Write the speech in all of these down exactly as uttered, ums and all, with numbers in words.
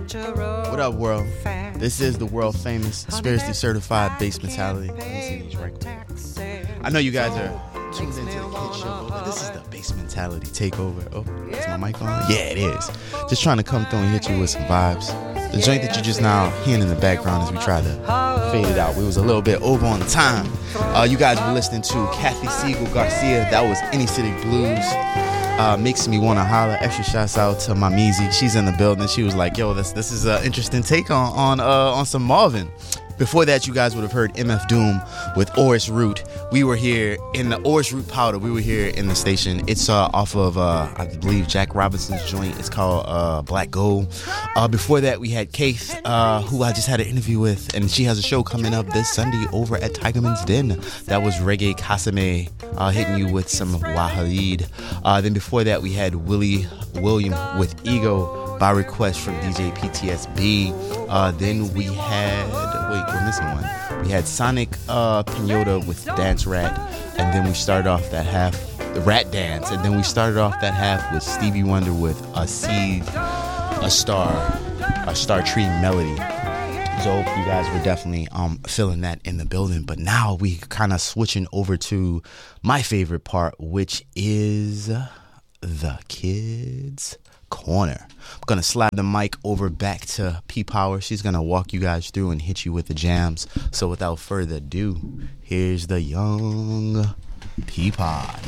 What up, world? This is the world famous, spiritually certified Bass Mentality. Let me see these right quick. I know you guys are tuned into the Kid Show, but this is the Bass Mentality Takeover. Oh, is my mic on? Yeah, it is. Just trying to come through and hit you with some vibes. The joint that you just now hearing in the background as we try to fade it out. We was a little bit over on the time. Uh, you guys were listening to Kathy Siegel Garcia. That was Any City Blues. Uh, makes me want to holler. Extra shouts out to my Meezy. She's in the building. She was like, yo, this this is an interesting take on on, uh, on some Marvin. Before that, you guys would have heard M F Doom with Oris Root. We were here in the Oris Root Powder. We were here in the station. It's uh, off of, uh, I believe, Jack Robinson's joint. It's called uh, Black Gold. Uh, before that, we had Keith, uh, who I just had an interview with, and she has a show coming up this Sunday over at Tigerman's Den. That was Reggae Kasame, uh, hitting you with some Wahid. Uh, then before that, we had Willie William with Ego by request from D J P T S B. Uh, then we had, wait, we're missing one. We had Sonic uh, Pinota with Dance Rat, and then we started off that half, the Rat Dance, and then we started off that half with Stevie Wonder with A Seed, A Star, A Star Tree Melody. So you guys were definitely um, feeling that in the building. But now we kind of switching over to my favorite part, which is the Kids Corner. I'm gonna slide the mic over back to P Power. She's gonna walk you guys through and hit you with the jams. So without further ado, here's the young P Pod.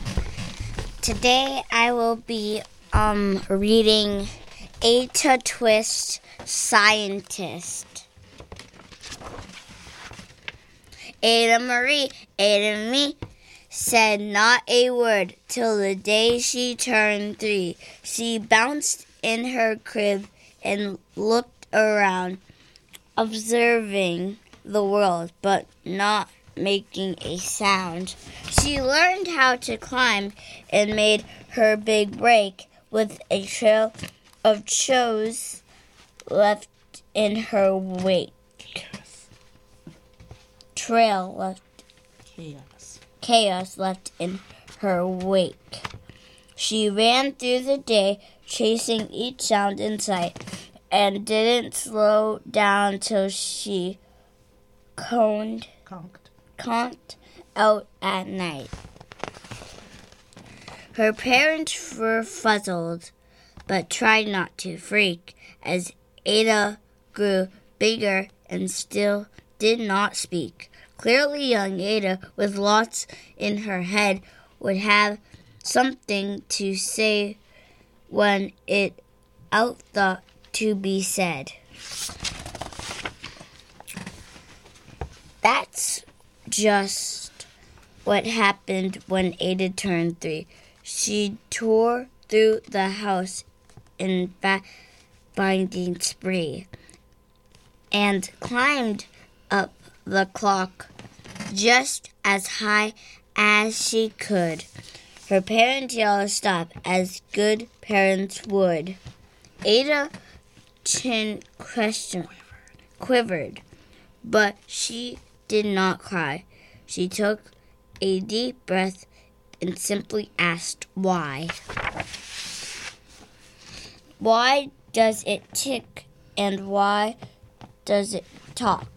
Today I will be um reading Ada Twist, Scientist. Ada Marie, Ada me, said not a word till the day she turned three. She bounced in her crib and looked around, observing the world, but not making a sound. She learned how to climb and made her big break with a trail of shows left in her wake. Trail left. Chaos. Chaos left in her wake. She ran through the day, chasing each sound in sight, and didn't slow down till she coned, conked. conked out at night. Her parents were fuzzled, but tried not to freak, as Ada grew bigger and still did not speak. Clearly young Ada, with lots in her head, would have something to say when it outthought to be said. That's just what happened when Ada turned three. She tore through the house in fact-finding spree and climbed up the clock just as high as she could. Her parents yelled stop, as good parents would. Ada's chin question, quivered, but she did not cry. She took a deep breath and simply asked why. Why does it tick, and why does it talk?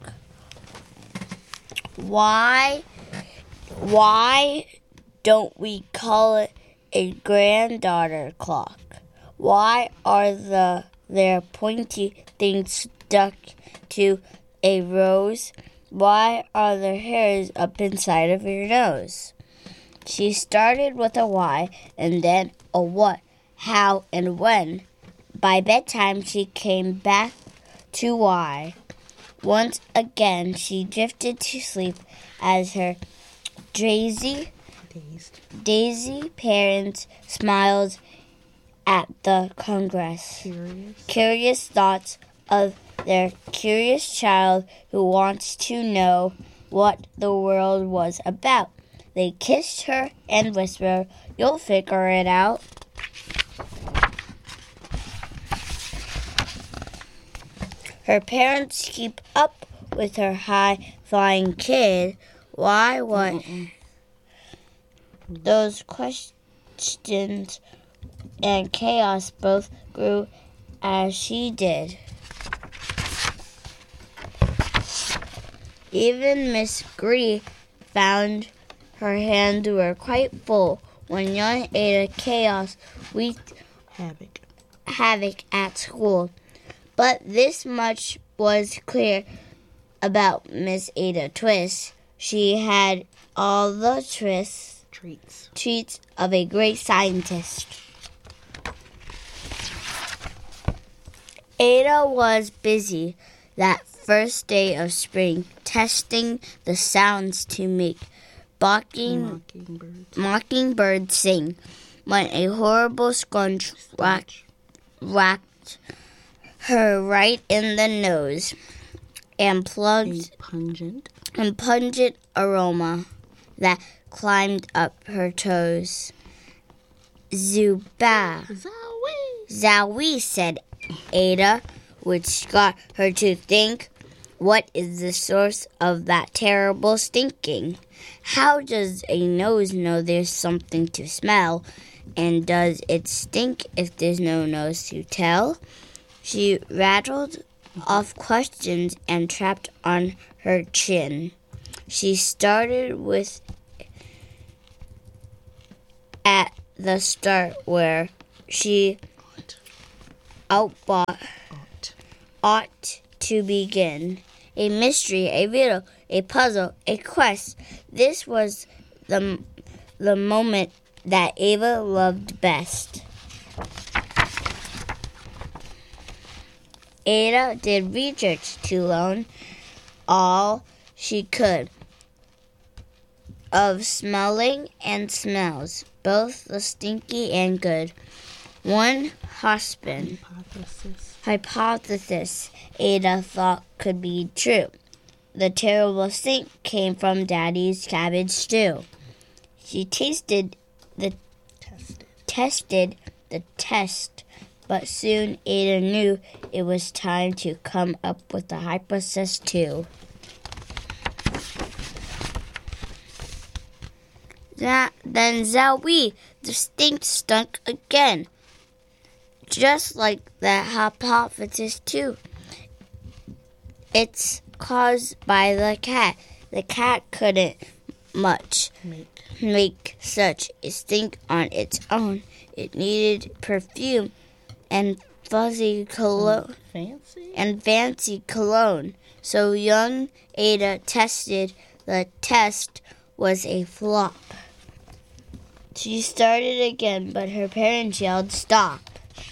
Why, why don't we call it a granddaughter clock? Why are the there pointy things stuck to a rose? Why are there hairs up inside of your nose? She started with a why, and then a what, how, and when. By bedtime, she came back to why. Once again, she drifted to sleep as her Daisy, Daisy parents smiled at the Congress. Curious. Curious thoughts of their curious child who wants to know what the world was about. They kissed her and whispered, "You'll figure it out." Her parents keep up with her high-flying kid. Why, what? Mm-mm. Those questions and chaos both grew as she did. Even Miss Gree found her hands were quite full when young Ada Chaos wreaked havoc. havoc at school. But this much was clear about Miss Ada Twist. She had all the twists, treats, treats of a great scientist. Ada was busy that first day of spring, testing the sounds to make barking mockingbirds. mockingbirds sing, when a horrible scrunch whacked, whacked her right in the nose and plugged a pungent and pungent aroma that climbed up her toes. Zuba! Zowie! Zowie, said Ada, which got her to think, what is the source of that terrible stinking? How does a nose know there's something to smell? And does it stink if there's no nose to tell? She rattled off questions and trapped on her chin. She started with at the start where she outbought ought to begin. A mystery, a riddle, a puzzle, a quest. This was the, the moment that Ava loved best. Ada did research to learn all she could of smelling and smells, both the stinky and good. One husband hypothesis. hypothesis Ada thought could be true. The terrible stink came from Daddy's cabbage stew. She tasted the Tested. tested the test, but soon Ada knew it was time to come up with the hypothesis too. That, then Zowie, the stink stunk again, just like the hypothesis too. It's caused by the cat. The cat couldn't much Make. make such a stink on its own. It needed perfume and fuzzy cologne Fancy? and fancy cologne. So young Ada tested. The test was a flop. She started again, but her parents yelled, "Stop!"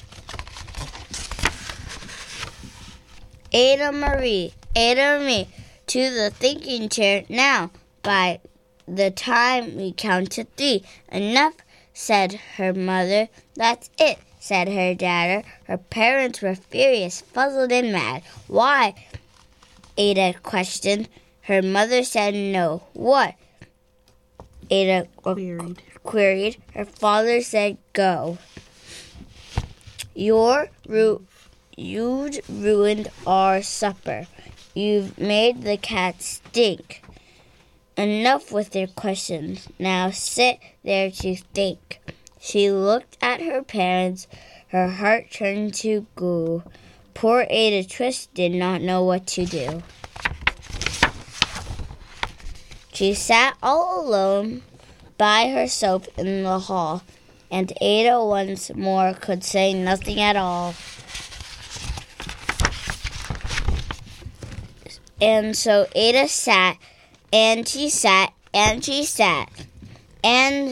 Ada Marie, Ada Marie, to the thinking chair now. By the time we count to three. Enough, said her mother. That's it, said her dad. Her parents were furious, puzzled, and mad. Why? Ada questioned. Her mother said no. What? Ada Queried. queried. Her father said go. Your ru- you'd ruined our supper. You've made the cat stink. Enough with your questions. Now sit there to think. She looked at her parents. Her heart turned to goo. Poor Ada Twist did not know what to do. She sat all alone by herself in the hall, and Ada once more could say nothing at all. And so Ada sat, and she sat, and she sat, and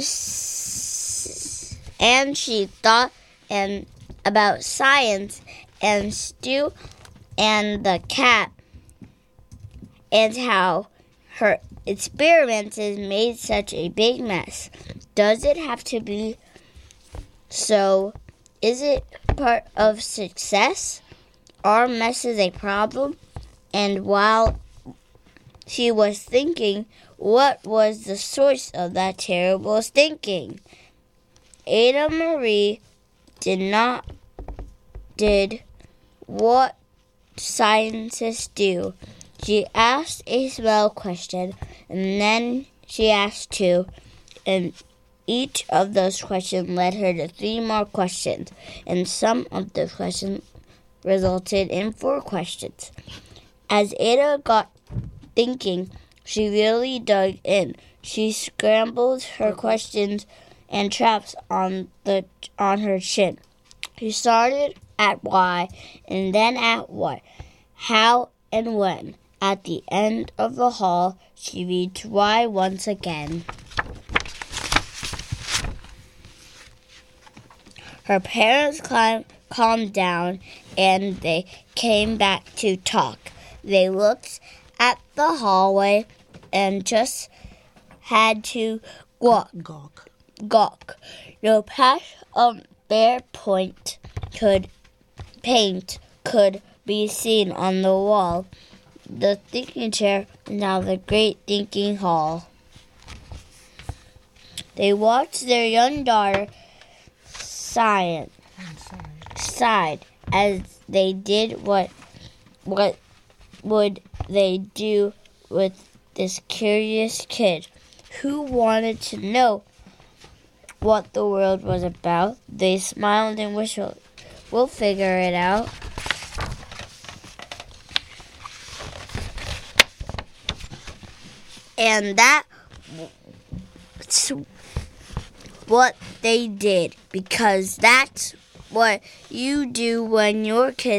and she thought and about science and Stu and the cat and how her experiments made such a big mess. Does it have to be so? Is it part of success? Are messes a problem? And while she was thinking, what was the source of that terrible stinking? Ada Marie did not did what scientists do. She asked a smell question, and then she asked two, and each of those questions led her to three more questions, and some of those questions resulted in four questions. As Ada got thinking. She really dug in. She scrambled her questions and traps on the on her chin. She started at why and then at what, how and when. At the end of the hall, she reads why once again. Her parents climbed, calmed down and they came back to talk. They looked at the hallway and just had to walk. Gawk. Gawk. No patch of bare point could paint could be seen on the wall. The thinking chair, now the great thinking hall. They watched their young daughter sigh, sighed as they did what what would they do with this curious kid who wanted to know what the world was about. They smiled and whistled. We'll figure it out. And that's what they did, because that's what you do when your kids